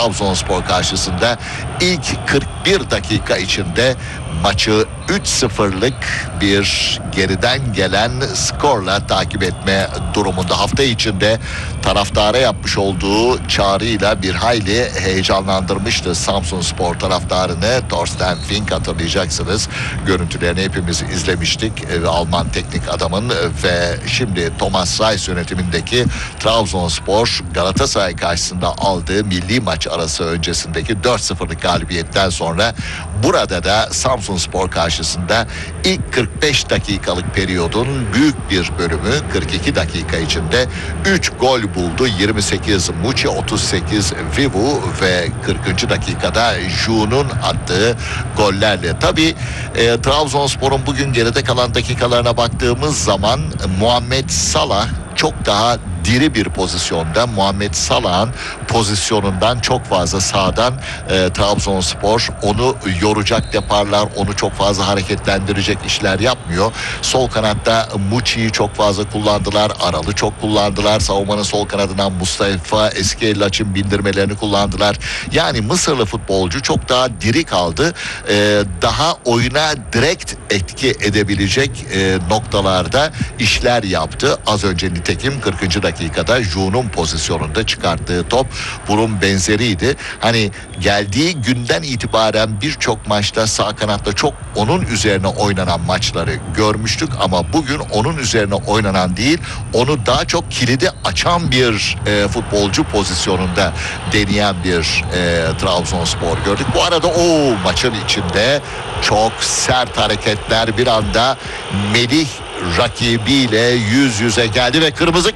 Trabzonspor karşısında ilk 41 dakika içinde maçı 3-0'lık bir geriden gelen skorla takip etme durumunda. Hafta içinde taraftara yapmış olduğu çağrıyla bir hayli heyecanlandırmıştı Samsunspor taraftarını. Thorsten Fink, hatırlayacaksınız. Görüntülerini hepimiz izlemiştik. Alman teknik adamın ve şimdi Thomas Reis yönetimindeki Trabzonspor Galatasaray karşısında aldığı milli maç arası öncesindeki 4-0'lık galibiyetten sonra burada da Samsunspor karşısında ilk 45 dakikalık periyodun büyük bir bölümü 42 dakika içinde 3 gol buldu. 28 Muçi, 38 Vivu ve 40. dakikada Ju'nun attığı gollerle. Tabii Trabzonspor'un bugün geride kalan dakikalarına baktığımız zaman Muhammed Salah çok daha diri bir pozisyonda. Muhammed Salah'ın pozisyonundan çok fazla sağdan Trabzonspor onu yoracak deparlar, onu çok fazla hareketlendirecek işler yapmıyor. Sol kanatta Muçi'yi çok fazla kullandılar. Aral'ı çok kullandılar. Savunmanın sol kanadından Mustafa Eskiellaç'ın bindirmelerini kullandılar. Yani Mısırlı futbolcu çok daha diri kaldı. Daha oyuna direkt etki edebilecek noktalarda işler yaptı. Az önce nitekim 40. dakikada Ju'nun pozisyonunda çıkarttığı top bunun benzeriydi. Hani geldiği günden itibaren birçok maçta sağ kanatta çok onun üzerine oynanan maçları görmüştük ama bugün onun üzerine oynanan değil, onu daha çok kilidi açan bir futbolcu pozisyonunda deneyen bir Trabzonspor gördük. Bu arada o maçın içinde çok sert hareketler, bir anda Melih rakibiyle yüz yüze geldi ve kırmızı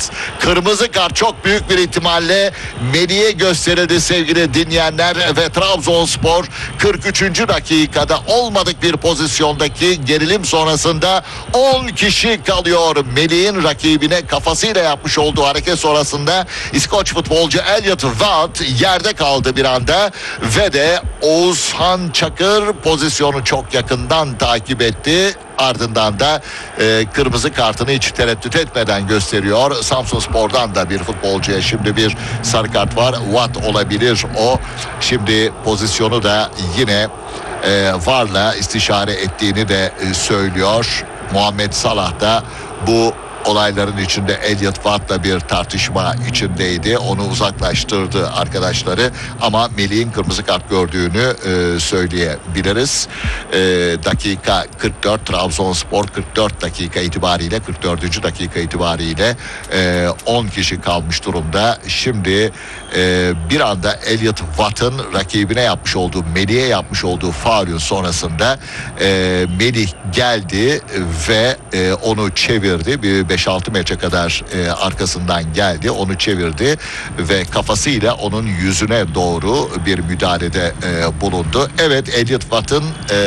kart çok büyük bir ihtimalle Melih'e gösterildi sevgili dinleyenler ve Trabzonspor 43. dakikada olmadık bir pozisyondaki gerilim sonrasında 10 kişi kalıyor. Melih'in rakibine kafasıyla yapmış olduğu hareket sonrasında İskoç futbolcu Elliot Watt yerde kaldı bir anda ve de Oğuzhan Çakır pozisyonu çok yakından takip etti. Ardından da kırmızı kartını hiç tereddüt etmeden gösteriyor. Samsunspor'dan da bir futbolcuya şimdi bir sarı kart var. Watt olabilir o. Şimdi pozisyonu da yine VAR'la istişare ettiğini de söylüyor. Muhammed Salah da bu olayların içinde Elliot Watt'la bir tartışma içindeydi. Onu uzaklaştırdı arkadaşları ama Melih'in kırmızı kart gördüğünü söyleyebiliriz. Dakika 44, Trabzonspor 44 dakika itibariyle 44. dakika itibariyle 10 kişi kalmış durumda. Şimdi bir anda Elliot Watt'ın rakibine yapmış olduğu, Melih'e yapmış olduğu faulün sonrasında Melih geldi ve onu çevirdi. Bir 5-6 metre kadar arkasından geldi. Onu çevirdi ve kafasıyla onun yüzüne doğru bir müdahalede bulundu. Evet, Elliot Watt'ın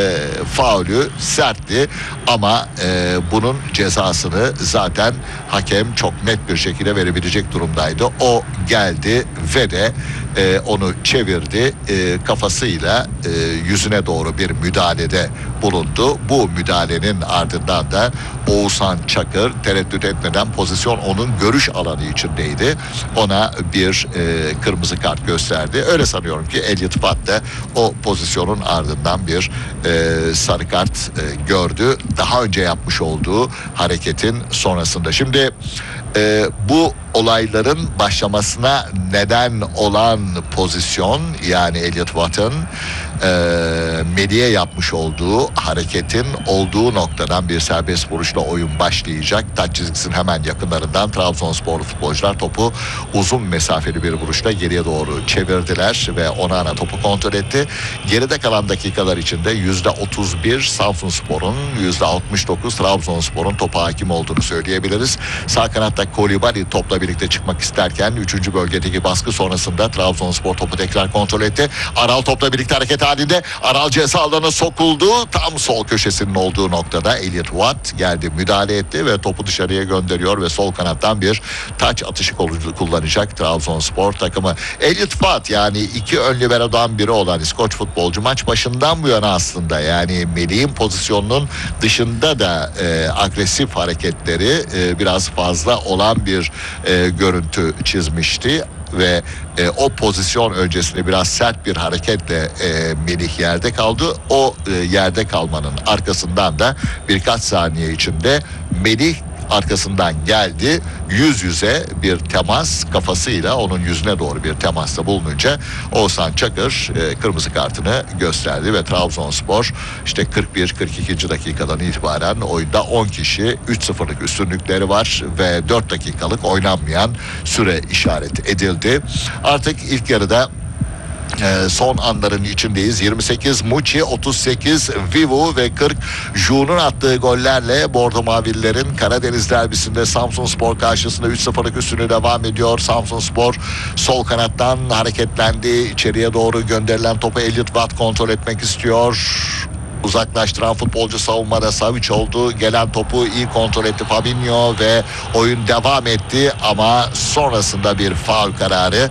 faulü sertti ama bunun cezasını zaten hakem çok net bir şekilde verebilecek durumdaydı. O geldi ve de onu çevirdi. Kafasıyla yüzüne doğru bir müdahalede bulundu. Bu müdahalenin ardından da Oğuzhan Çakır tereddüt etmeden, pozisyon onun görüş alanı içindeydi, ona bir kırmızı kart gösterdi. Öyle sanıyorum ki Elliot Watt da o pozisyonun ardından bir sarı kart gördü. Daha önce yapmış olduğu hareketin sonrasında. Şimdi bu olayların başlamasına neden olan pozisyon, yani Elliot Watt'ın Melih'e yapmış olduğu hareketin olduğu noktadan bir serbest vuruşla oyun başlayacak. Taç çizgisinin hemen yakınlarından Trabzonsporlu futbolcular topu uzun mesafeli bir vuruşla geriye doğru çevirdiler ve Onana topu kontrol etti. Geride kalan dakikalar içinde %31 Samsunspor'un, %69 Trabzonspor'un topa hakim olduğunu söyleyebiliriz. Sağ kanatta Kolibali topla birlikte çıkmak isterken 3. bölgedeki baskı sonrasında Trabzonspor topu tekrar kontrol etti. Aral topla birlikte hareket halinde. Aral ceza alanına sokuldu. Tam sol köşesinin olduğu noktada Elliot Watt geldi, müdahale etti ve topu dışarıya gönderiyor ve sol kanattan bir taç atışı kullanacak Trabzonspor takımı. Elliot Watt, yani iki ön libero'dan biri olan İskoç futbolcu, maç başından bu yana aslında yani Melih'in pozisyonunun dışında da agresif hareketleri biraz fazla olan bir görüntü çizmişti. ve o pozisyon öncesinde biraz sert bir hareketle Melih yerde kaldı. O yerde kalmanın arkasından da birkaç saniye içinde Melih arkasından geldi. Yüz yüze bir temas, kafasıyla onun yüzüne doğru bir temasta bulununca Oğuzhan Çakır kırmızı kartını gösterdi ve Trabzonspor işte 41-42. dakikadan itibaren oyunda 10 kişi 3-0'lık üstünlükleri var ve 4 dakikalık oynanmayan süre işaret edildi. Artık ilk yarıda son anların içindeyiz. 28 Muçi, 38 Vivu ve 40 Ju'nun attığı gollerle Bordo Mavililerin Karadeniz derbisinde Samsunspor karşısında 3-0'lık üstünlüğü devam ediyor. Samsunspor sol kanattan hareketlendi. İçeriye doğru gönderilen topu Elliot Watt kontrol etmek istiyor. Uzaklaştıran futbolcu savunmada Savic oldu. Gelen topu iyi kontrol etti Fabinho ve oyun devam etti ama sonrasında bir faul kararı.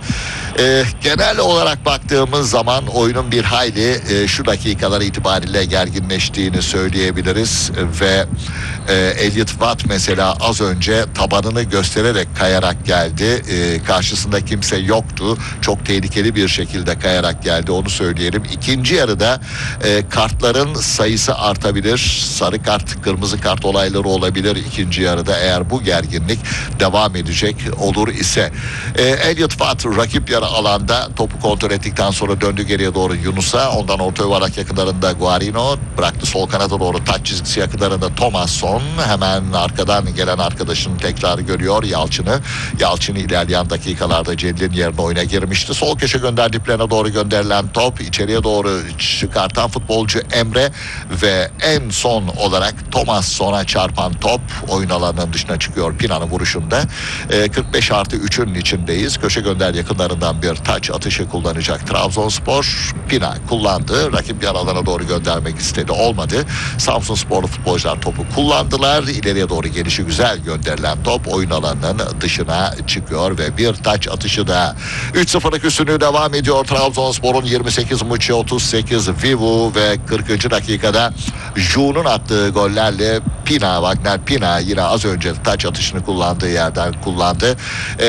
Genel olarak baktığımız zaman oyunun bir hayli şu dakikalar itibariyle gerginleştiğini söyleyebiliriz ve Elliot Watt mesela az önce tabanını göstererek kayarak geldi. Karşısında kimse yoktu. Çok tehlikeli bir şekilde kayarak geldi, onu söyleyelim. İkinci yarıda kartların sayısı artabilir. Sarı kart, kırmızı kart olayları olabilir ikinci yarıda eğer bu gerginlik devam edecek olur ise. Elliot Watt rakip yarı alanda topu kontrol ettikten sonra döndü geriye doğru Yunus'a. Ondan orta yuvarlak yakınlarında Guarino bıraktı sol kanada doğru, taç çizgisi yakınlarında Thomasson. Hemen arkadan gelen arkadaşını tekrar görüyor Yalçın'ı. Yalçın'ı ilerleyen dakikalarda Celil'in yerine oyuna girmişti. Sol köşe gönderdiklerine doğru gönderilen top içeriye doğru çıkartan futbolcu Emre ve en son olarak Thomasson'a çarpan top oyun alanının dışına çıkıyor Pina'nın vuruşunda. 45+3'ün içindeyiz. Köşe gönder yakınlarından bir taç atışı kullanacak Trabzonspor. Pina kullandı. Rakip yarı alana doğru göndermek istedi. Olmadı. Samsunsporlu futbolcular topu kullandılar. İleriye doğru gelişi güzel gönderilen top oyun alanının dışına çıkıyor ve bir taç atışı da 3-0'lık üstünlüğü devam ediyor. Trabzonspor'un 28 Muçi, 38 Vivu ve 40. dakikada Ju'nun attığı gollerle Wagner Pina yine az önce taç atışını kullandığı yerden kullandı.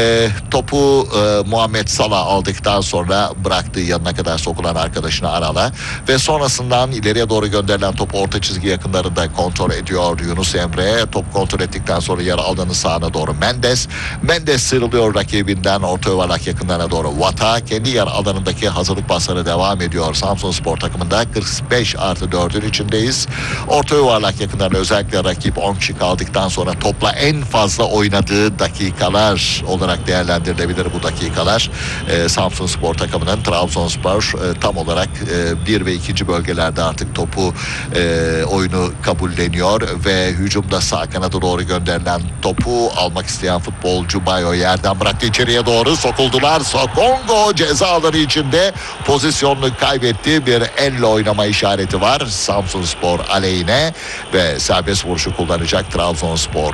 Topu Muhammed Salah aldıktan sonra bıraktığı yanına kadar sokulan arkadaşını Aral'a ve sonrasından ileriye doğru gönderilen topu orta çizgi yakınlarında kontrol ediyor Yunus Emre. Top kontrol ettikten sonra yarı alanın sağına doğru Mendes sıyrılıyor rakibinden orta yuvarlak yakınlarına doğru Watt'a. Kendi yarı alanındaki hazırlık pasları devam ediyor Samsunspor takımında. 45+4'ün içindeyiz. Orta yuvarlak yakınlarına özellikle rakip 10 kişi kaldıktan sonra topla en fazla oynadığı dakikalar olarak değerlendirilebilir bu dakikalar. Samsunspor takımının Trabzonspor tam olarak 1 ve 2. bölgelerde artık topu oyunu kabulleniyor ve hücumda sağ kanada doğru gönderilen topu almak isteyen futbolcu Bayo yerden bıraktı, içeriye doğru sokuldular. Sokongo ceza alanı içinde pozisyonunu kaybetti. Bir elle oynama işareti var Samsunspor aleyhine ve serbest vuruşu kullanacak Trabzonspor.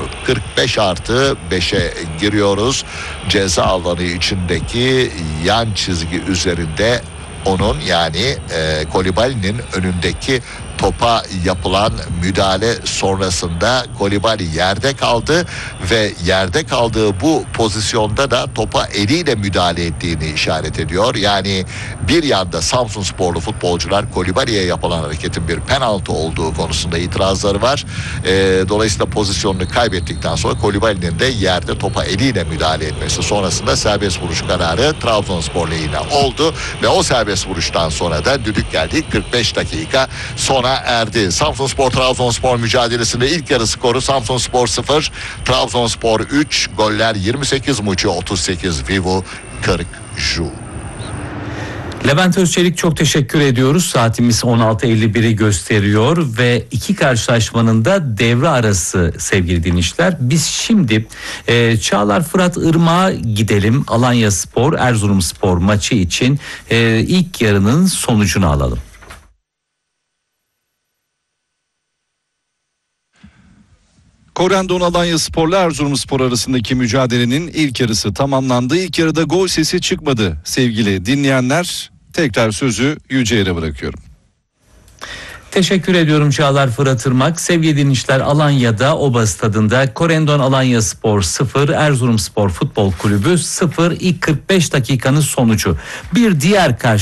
45+5'e giriyoruz. Ceza alanı içindeki yan çizgi üzerinde onun yani Kolibali'nin önündeki topa yapılan müdahale sonrasında Kolibali yerde kaldı ve yerde kaldığı bu pozisyonda da topa eliyle müdahale ettiğini işaret ediyor. Yani bir yanda Samsunsporlu futbolcular Kolibali'ye yapılan hareketin bir penaltı olduğu konusunda itirazları var. Dolayısıyla pozisyonunu kaybettikten sonra Kolibali'nin de yerde topa eliyle müdahale etmesi sonrasında serbest vuruş kararı Trabzonspor lehine oldu ve o serbest vuruştan sonra da düdük geldi. 45 dakika sona erdi. Samsunspor Trabzonspor mücadelesinde ilk yarı skoru Samsunspor 0, Trabzonspor 3, goller 28 Muçi, 38 Vivu, 40 Ju. Levent Özçelik çok teşekkür ediyoruz. Saatimiz 16.51'i gösteriyor ve iki karşılaşmanın da devre arası sevgili dinleyiciler. Biz şimdi Çağlar Fırat Irmak'a gidelim. Alanyaspor Erzurumspor maçı için ilk yarının sonucunu alalım. Korendon Alanyaspor'la Erzurumspor arasındaki mücadelenin ilk yarısı tamamlandı. İlk yarıda gol sesi çıkmadı sevgili dinleyenler. Tekrar sözü Yüce'ye bırakıyorum. Teşekkür ediyorum Çağlar Fırat Irmak. Sevgili dinleyiciler, Alanya'da Oba Stadı'nda Korendon Alanyaspor 0, Erzurumspor Futbol Kulübü 0, ilk 45 dakikanın sonucu. Bir diğer karşı